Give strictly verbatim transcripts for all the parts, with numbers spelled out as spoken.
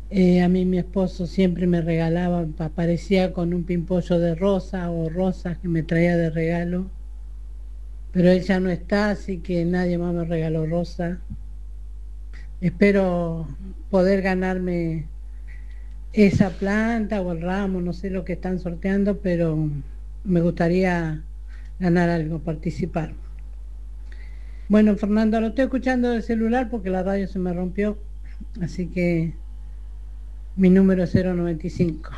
Eh, a mí mi esposo siempre me regalaba, aparecía con un pimpollo de rosa o rosas que me traía de regalo, pero él ya no está, así que nadie más me regaló rosa. Espero poder ganarme esa planta o el ramo, no sé lo que están sorteando, pero me gustaría ganar algo, participar. Bueno, Fernando, lo estoy escuchando del celular porque la radio se me rompió, así que mi número es cero noventa y cinco.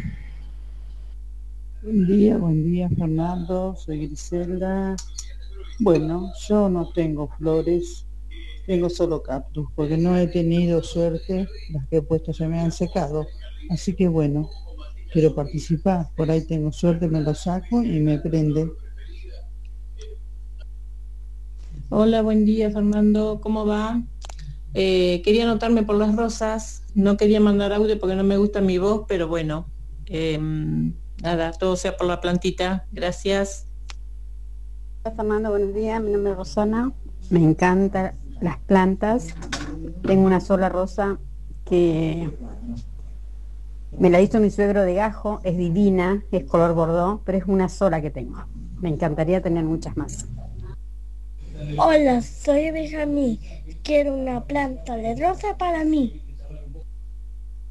Buen día, buen día Fernando, soy Griselda. Bueno, yo no tengo flores, tengo solo cactus, porque no he tenido suerte, las que he puesto se me han secado. Así que bueno, quiero participar, por ahí tengo suerte, me lo saco y me prende. Hola, buen día Fernando, ¿cómo va? Eh, quería anotarme por las rosas, no quería mandar audio porque no me gusta mi voz, pero bueno, eh, nada, todo sea por la plantita, gracias. Hola Fernando, buenos días. Mi nombre es Rosana. Me encantan las plantas. Tengo una sola rosa que me la hizo mi suegro de gajo. Es divina, es color bordó, pero es una sola que tengo. Me encantaría tener muchas más. Hola, soy Benjamín. Quiero una planta de rosa para mí.